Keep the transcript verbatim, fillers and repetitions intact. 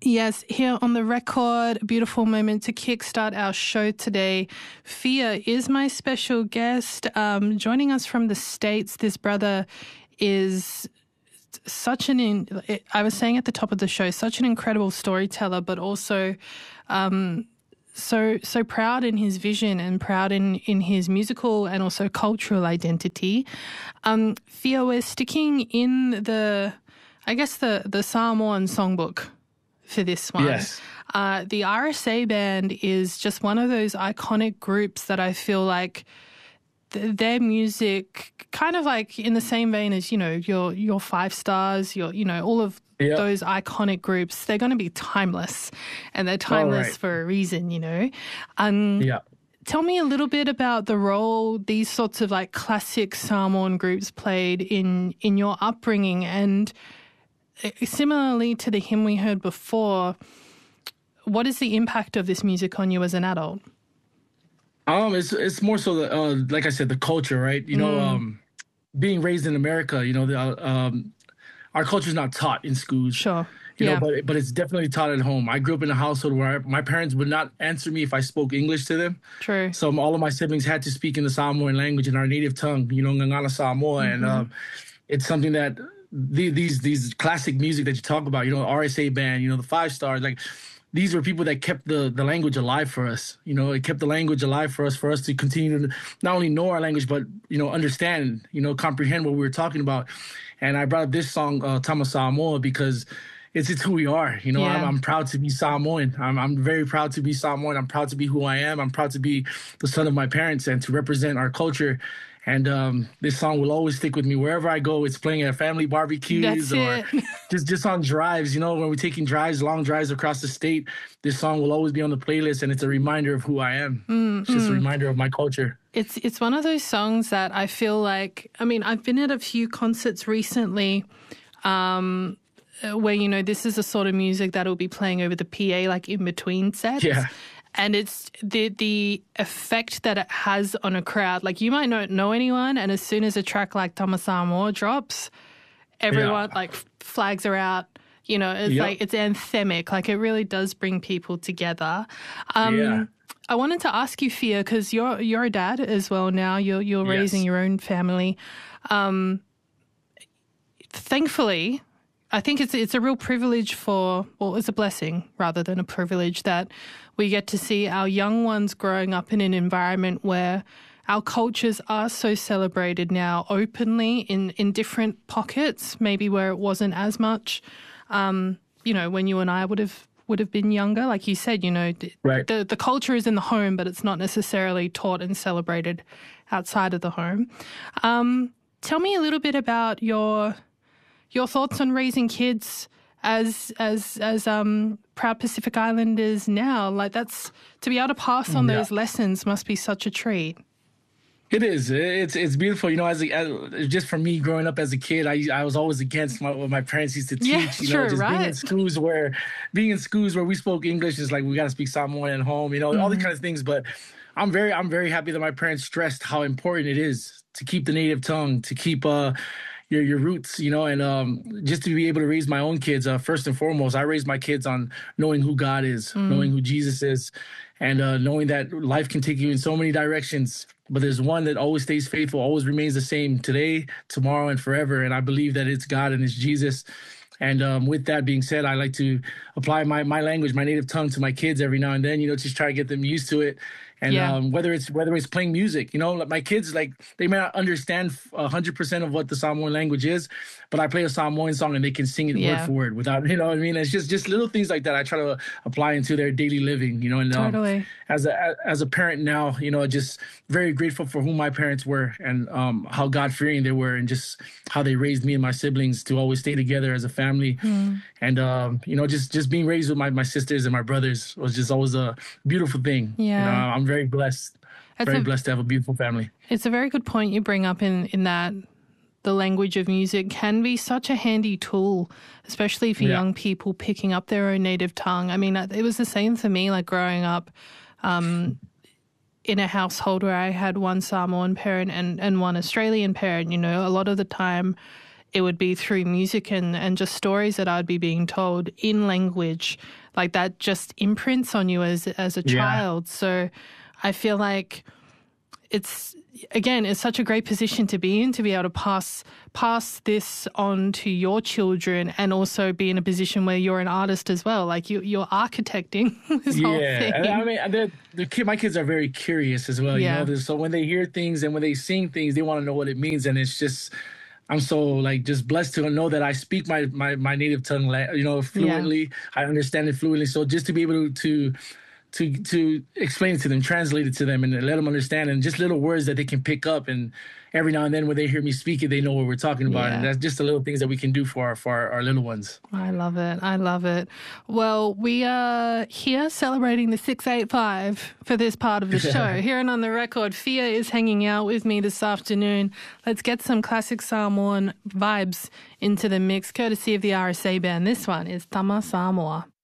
Yes, here on The Record, a beautiful moment to kickstart our show today. Fia is my special guest. Um, joining us from the States, this brother is such an, in, I was saying at the top of the show, such an incredible storyteller, but also um, so so proud in his vision and proud in, in his musical and also cultural identity. Um, Fia, we're sticking in the, I guess, the, the Samoan songbook for this one. Yes. Uh, the R S A Band is just one of those iconic groups that I feel like th- their music, kind of like in the same vein as, you know, your your Five Stars, your, you know, all of yep. those iconic groups, they're going to be timeless, and they're timeless right. for a reason, you know. Um, yeah. Tell me a little bit about the role these sorts of like classic Samoan groups played in in your upbringing, and similarly to the hymn we heard before, what is the impact of this music on you as an adult? Um, it's it's more so the uh, like I said, the culture, right? You know, mm. um, being raised in America, you know, the, uh, um, our culture is not taught in schools. Sure. You yeah. know, but but it's definitely taught at home. I grew up in a household where I, my parents would not answer me if I spoke English to them. True. So all of my siblings had to speak in the Samoan language, in our native tongue, you know, Ngangala Samoa, mm-hmm. and um, it's something that. The, these these classic music that you talk about, you know, R S A Band, you know, the Five Stars, like these were people that kept the, the language alive for us. You know, it kept the language alive for us, for us to continue to not only know our language, but, you know, understand, you know, comprehend what we were talking about. And I brought up this song, uh, Tama Samoa, because it's it's who we are. You know, yeah. I'm, I'm proud to be Samoan. I'm I'm very proud to be Samoan. I'm proud to be who I am. I'm proud to be the son of my parents and to represent our culture. And um, this song will always stick with me wherever I go. It's playing at family barbecues or just, just on drives. You know, when we're taking drives, long drives across the state, this song will always be on the playlist, and it's a reminder of who I am. Mm, it's just mm. a reminder of my culture. It's it's one of those songs that I feel like, I mean, I've been at a few concerts recently um, where, you know, this is the sort of music that will be playing over the P A, like in between sets. Yeah. And it's the the effect that it has on a crowd. Like, you might not know anyone, and as soon as a track like Tama Samoa drops, everyone, yeah. like, flags are out. You know, it's yep. like, it's anthemic. Like, it really does bring people together. Um, yeah. I wanted to ask you, Fia, because you're you're a dad as well now. You're you're yes. raising your own family. Um, thankfully, I think it's it's a real privilege for, well, it's a blessing rather than a privilege that we get to see our young ones growing up in an environment where our cultures are so celebrated now openly in, in different pockets, maybe where it wasn't as much, um, you know, when you and I would have would have been younger. Like you said, you know, right. the, the culture is in the home, but it's not necessarily taught and celebrated outside of the home. Um, tell me a little bit about your... Your thoughts on raising kids as as as um, proud Pacific Islanders now? Like, that's, to be able to pass on yeah. those lessons must be such a treat. It is. It's it's beautiful. You know, as, a, as just for me growing up as a kid, I I was always against my, what my parents used to teach. Yeah, you know, sure, just right. being in schools where being in schools where we spoke English is like we got to speak Samoan at home. You know, mm-hmm. all these kind of things. But I'm very I'm very happy that my parents stressed how important it is to keep the native tongue, to keep uh. Your your roots, you know, and um, just to be able to raise my own kids. Uh, first and foremost, I raised my kids on knowing who God is, mm. knowing who Jesus is, and uh, knowing that life can take you in so many directions. But there's one that always stays faithful, always remains the same today, tomorrow, and forever. And I believe that it's God and it's Jesus. And um, with that being said, I like to apply my my language, my native tongue, to my kids every now and then. You know, just try to get them used to it. And yeah. um, whether it's whether it's playing music, you know, like my kids, like, they may not understand one hundred percent of what the Samoan language is, but I play a Samoan song and they can sing it yeah. word for word without, you know what I mean? It's just just little things like that I try to apply into their daily living, you know. And um, totally. as a as a parent now, you know, just very grateful for who my parents were and um, how God-fearing they were, and just how they raised me and my siblings to always stay together as a family. Mm. And, um, you know, just, just being raised with my, my sisters and my brothers was just always a beautiful thing. Yeah. You know, I'm very blessed, That's very a, blessed to have a beautiful family. It's a very good point you bring up in, in that the language of music can be such a handy tool, especially for yeah. young people picking up their own native tongue. I mean, it was the same for me, like growing up um, in a household where I had one Samoan parent and, and one Australian parent. You know, a lot of the time it would be through music and, and just stories that I'd be being told in language. Like that just imprints on you as as a child. Yeah. So I feel like it's, again, it's such a great position to be in, to be able to pass pass this on to your children and also be in a position where you're an artist as well. Like you, you're architecting this yeah. whole thing. I mean, the, the kid, my kids are very curious as well. Yeah. You know, so when they hear things and when they sing things, they want to know what it means. And it's just, I'm so like just blessed to know that I speak my my, my native tongue, you know, fluently. Yeah. I understand it fluently. So just to be able to to to explain it to them, translate it to them, and let them understand, and just little words that they can pick up. And every now and then when they hear me speak it, they know what we're talking about. Yeah. And that's just the little things that we can do for our, for our, our little ones. I love it. I love it. Well, we are here celebrating the six eight five for this part of the show. Here and on the record, Fia is hanging out with me this afternoon. Let's get some classic Samoan vibes into the mix, courtesy of the R S A band. This one is Tama Samoa.